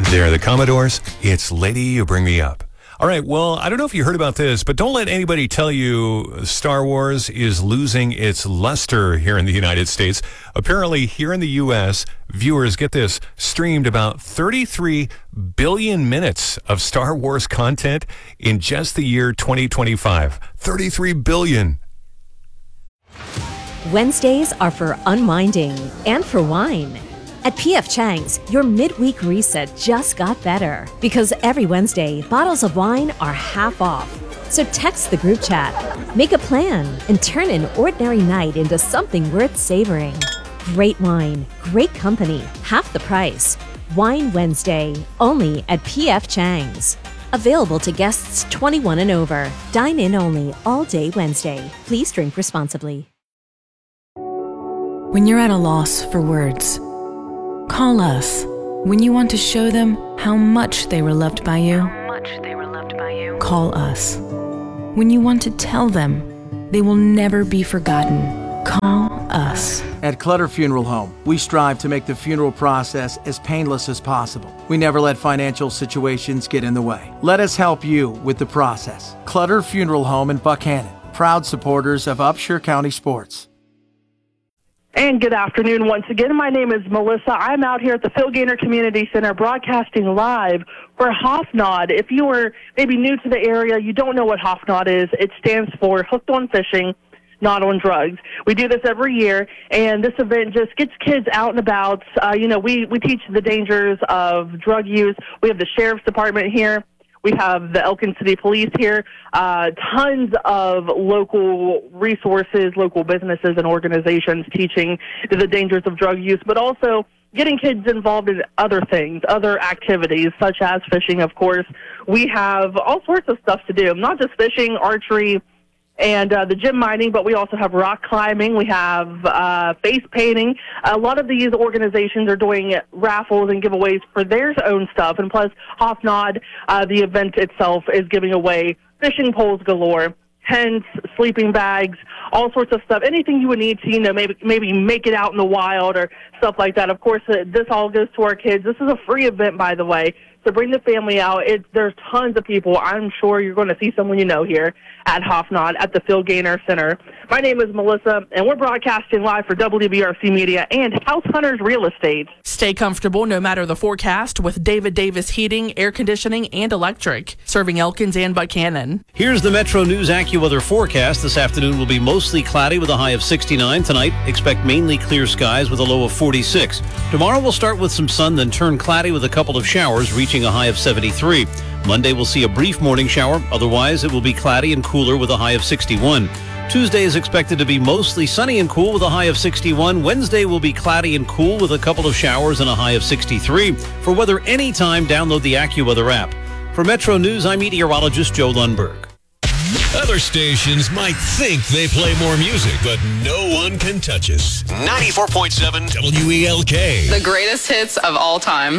They're the Commodores. It's Lady, You Bring Me Up. All right, well, I don't know if you heard about this, but don't let anybody tell you Star Wars is losing its luster here in the United States. Apparently, here in the U.S., viewers, get this, streamed about 33 billion minutes of Star Wars content in just the year 2025. 33 billion. Wednesdays are for unwinding and for wine. At P.F. Chang's, your midweek reset just got better because every Wednesday, bottles of wine are half off. So text the group chat, make a plan, and turn an ordinary night into something worth savoring. Great wine, great company, half the price. Wine Wednesday, only at P.F. Chang's. Available to guests 21 and over. Dine in only all day Wednesday. Please drink responsibly. When you're at a loss for words, call us. When you want to show them how much they were loved by you, call us. When you want to tell them they will never be forgotten, call us. At Clutter Funeral Home, we strive to make the funeral process as painless as possible. We never let financial situations get in the way. Let us help you with the process. Clutter Funeral Home in Buckhannon, proud supporters of Upshur County sports. And good afternoon once again. My name is Melissa. I'm out here at the Phil Gaynor Community Center broadcasting live for HOFNOD. If you are maybe new to the area, you don't know what HOFNOD is. It stands for Hooked on Fishing, Not on Drugs. We do this every year, and this event just gets kids out and about. We teach the dangers of drug use. We have the Sheriff's Department here. We have the Elkin City Police here, tons of local resources, local businesses and organizations teaching the dangers of drug use, but also getting kids involved in other things, other activities, such as fishing, of course. We have all sorts of stuff to do, not just fishing, archery, and the gym mining, but we also have rock climbing. We have face painting. A lot of these organizations are doing raffles and giveaways for their own stuff. And plus, HOFNOD, the event itself, is giving away fishing poles galore, tents, sleeping bags, all sorts of stuff. Anything you would need to, maybe make it out in the wild or stuff like that. Of course, this all goes to our kids. This is a free event, by the way. So bring the family out. There's tons of people. I'm sure you're going to see someone you know here at HOFNOD at the Phil Gaynor Center. My name is Melissa, and we're broadcasting live for WBRC Media and House Hunters Real Estate. Stay comfortable no matter the forecast with David Davis Heating, Air Conditioning, and Electric, serving Elkins and Buckhannon. Here's the Metro News AccuWeather forecast. This afternoon will be mostly cloudy with a high of 69. Tonight, expect mainly clear skies with a low of 46. Tomorrow we'll start with some sun, then turn cloudy with a couple of showers, reaching a high of 73. Monday we'll see a brief morning shower. Otherwise, it will be cloudy and cooler with a high of 61. Tuesday is expected to be mostly sunny and cool with a high of 61. Wednesday will be cloudy and cool with a couple of showers and a high of 63. For weather anytime, download the AccuWeather app. For Metro News, I'm meteorologist Joe Lundberg. Other stations might think they play more music, but no one can touch us. 94.7 WELK. The greatest hits of all time.